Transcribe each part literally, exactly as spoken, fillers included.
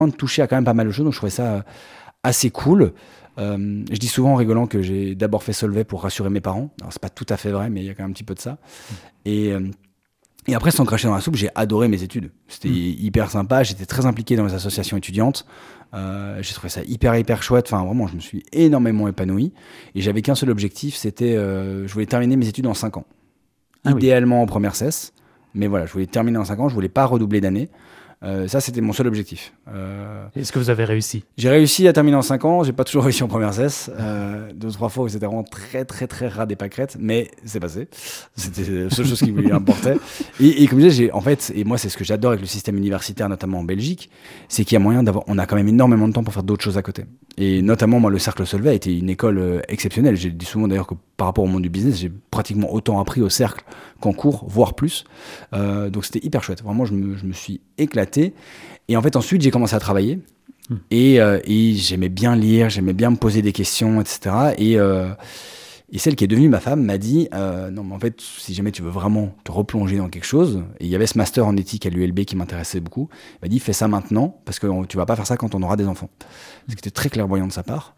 touché à quand même pas mal de choses, donc je trouvais ça euh, assez cool. Euh, je dis souvent en rigolant que j'ai d'abord fait Solvay pour rassurer mes parents. Alors c'est pas tout à fait vrai, mais il y a quand même un petit peu de ça. Et, euh, et après, sans cracher dans la soupe, j'ai adoré mes études. C'était mmh. hyper sympa. J'étais très impliqué dans les associations étudiantes. Euh, j'ai trouvé ça hyper hyper chouette. Enfin vraiment, je me suis énormément épanoui. Et j'avais qu'un seul objectif, c'était euh, je voulais terminer mes études en cinq ans. Ah, idéalement oui. en première cesse. Mais voilà, je voulais terminer en cinq ans. Je voulais pas redoubler d'années. Euh, ça, c'était mon seul objectif. Euh, Est-ce que vous avez réussi ? J'ai réussi à terminer en cinq ans. J'ai pas toujours réussi en première cesse. Euh, deux ou trois fois où c'était vraiment très, très, très ras des pâquerettes. Mais c'est passé. C'était la seule chose qui me importait. Et, et comme je disais, j'ai, en fait, et moi, c'est ce que j'adore avec le système universitaire, notamment en Belgique, c'est qu'il y a moyen d'avoir, on a quand même énormément de temps pour faire d'autres choses à côté. Et notamment, moi, le Cercle Solvay a été une école euh, exceptionnelle. J'ai dit souvent d'ailleurs que par rapport au monde du business, j'ai pratiquement autant appris au Cercle qu'en cours, voire plus. Euh, donc c'était hyper chouette. Vraiment, je me, je me suis éclaté. Et en fait, ensuite, j'ai commencé à travailler. Mmh. Et, euh, et j'aimais bien lire, j'aimais bien me poser des questions, et cetera. Et, euh, et celle qui est devenue ma femme m'a dit euh, non, mais en fait, si jamais tu veux vraiment te replonger dans quelque chose, et il y avait ce master en éthique à l'U L B qui m'intéressait beaucoup, elle m'a dit fais ça maintenant, parce que tu vas pas faire ça quand on aura des enfants. Ce qui était très clairvoyant de sa part.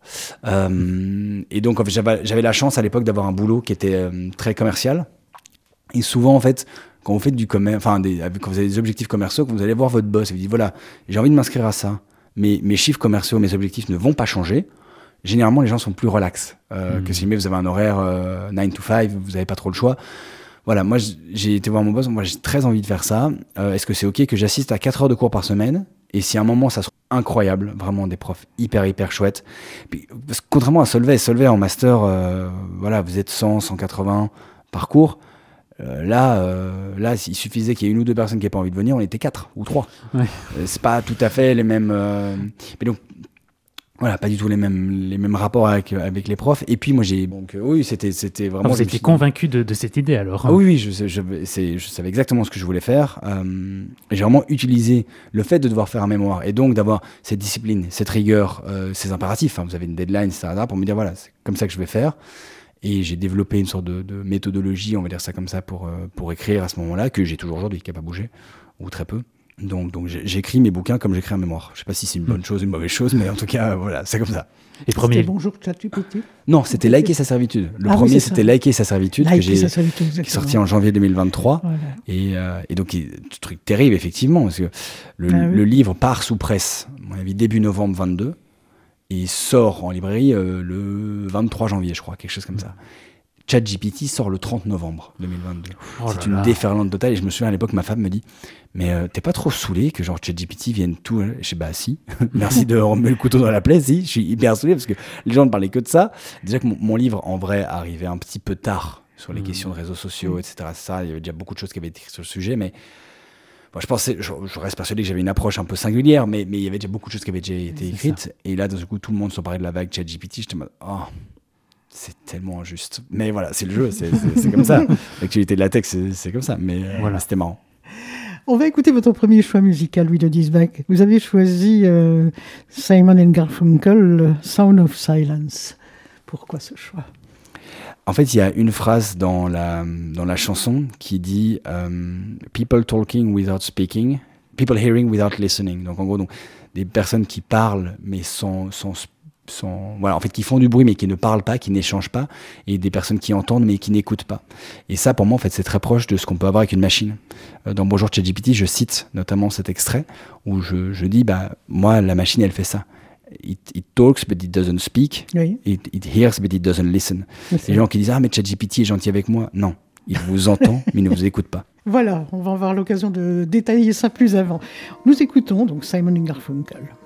Euh, et donc, en fait, j'avais, j'avais la chance à l'époque d'avoir un boulot qui était euh, très commercial. Et souvent, en fait, quand vous faites du commerce, enfin, des, quand vous avez des objectifs commerciaux, quand vous allez voir votre boss et vous dites voilà, j'ai envie de m'inscrire à ça, mais mes chiffres commerciaux, mes objectifs ne vont pas changer. Généralement, les gens sont plus relax euh, mmh. que si jamais vous avez un horaire euh, nine to five, vous n'avez pas trop le choix. Voilà, moi, j'ai été voir mon boss, moi, j'ai très envie de faire ça. Euh, est-ce que c'est OK que j'assiste à quatre heures de cours par semaine ? Et si à un moment, ça sera incroyable, vraiment des profs hyper, hyper chouettes. Puis, parce que contrairement à Solvay, Solvay en master, euh, voilà, vous êtes cent, cent quatre-vingts par cours. Euh, là, euh, là, il suffisait qu'il y ait une ou deux personnes qui n'aient pas envie de venir, on était quatre ou trois. Ouais. Euh, c'est pas tout à fait les mêmes. Euh... Mais donc, voilà, pas du tout les mêmes, les mêmes rapports avec, avec les profs. Et puis, moi, j'ai. Donc, euh, oui, c'était, c'était vraiment. Ah, vous étiez convaincu de, de cette idée alors ? Ah, oui, oui, je, je, je, c'est, je savais exactement ce que je voulais faire. Euh, et j'ai vraiment utilisé le fait de devoir faire un mémoire et donc d'avoir cette discipline, cette rigueur, euh, ces impératifs. Hein, vous avez une deadline, et cetera, pour me dire, voilà, c'est comme ça que je vais faire. Et j'ai développé une sorte de, de méthodologie, on va dire ça comme ça, pour, euh, pour écrire à ce moment-là, que j'ai toujours aujourd'hui, qui n'a pas bougé, ou très peu. Donc, donc j'écris mes bouquins comme j'écris un mémoire. Je ne sais pas si c'est une bonne chose ou une mauvaise chose, mais en tout cas, euh, voilà, c'est comme ça. Et premier... C'était Bonjour ChatGPT ? Non, c'était Liker sa servitude. Le ah, premier, oui, c'était Liker sa servitude, like que j'ai, servitude, qui est sorti en janvier deux mille vingt-trois. Voilà. Et, euh, et donc, il, truc terrible, effectivement, parce que le, ah, oui. le livre part sous presse, à mon avis, début novembre vingt-deux. Et il sort en librairie euh, le vingt-trois janvier, je crois, quelque chose comme ça. ChatGPT sort le trente novembre deux mille vingt-deux. Oh c'est une là. déferlante totale. Et je me souviens à l'époque, ma femme me dit mais euh, t'es pas trop saoulé que genre ChatGPT vienne tout. Je dis bah si, merci de remettre le couteau dans la plaie. Si, je suis hyper saoulé parce que les gens ne parlaient que de ça. Déjà que mon, mon livre, en vrai, arrivait un petit peu tard sur les mmh. questions de réseaux sociaux, mmh. et cetera. Ça, il y avait déjà beaucoup de choses qui avaient été écrites sur le sujet, mais. Bon, je pensais, je, je reste persuadé que j'avais une approche un peu singulière, mais, mais il y avait déjà beaucoup de choses qui avaient déjà été c'est écrites. Ça. Et là, d'un coup, tout le monde s'emparait de la vague ChatGPT. J'étais en mode, oh, c'est tellement injuste. Mais voilà, c'est le jeu, c'est, c'est, c'est comme ça. L'actualité de la tech, c'est, c'est comme ça. Mais euh, voilà, c'était marrant. On va écouter votre premier choix musical, Louis de Diesbach. Vous avez choisi euh, Simon and Garfunkel, Sound of Silence. Pourquoi ce choix ? En fait, il y a une phrase dans la, dans la chanson qui dit um, « People talking without speaking, people hearing without listening ». Donc, en gros, donc, des personnes qui parlent, mais sans, sans, sans... Voilà, en fait, qui font du bruit, mais qui ne parlent pas, qui n'échangent pas, et des personnes qui entendent, mais qui n'écoutent pas. Et ça, pour moi, en fait, c'est très proche de ce qu'on peut avoir avec une machine. Dans Bonjour ChatGPT, je cite notamment cet extrait où je, je dis bah, « Moi, la machine, elle fait ça ». It, it talks but it doesn't speak. Oui. It, it hears but it doesn't listen. Les gens qui disent ah mais ChatGPT est gentil avec moi, non, il vous entend mais il ne vous écoute pas. Voilà, on va avoir l'occasion de détailler ça plus avant. Nous écoutons donc Simon and Garfunkel.